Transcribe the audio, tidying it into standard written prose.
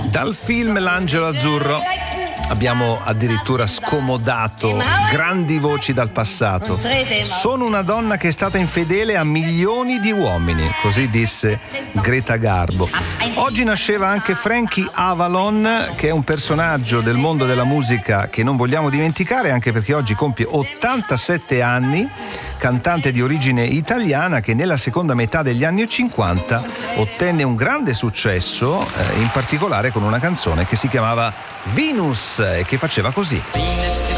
Dal film L'angelo azzurro abbiamo addirittura scomodato grandi voci dal passato. Sono una donna che è stata infedele a milioni di uomini, così disse Greta Garbo. Oggi nasceva anche Frankie Avalon, che è un personaggio del mondo della musica che non vogliamo dimenticare, anche perché oggi compie 87 anni, cantante di origine italiana che nella seconda metà degli anni 50 ottenne un grande successo, in particolare con una canzone che si chiamava Venus, che faceva così.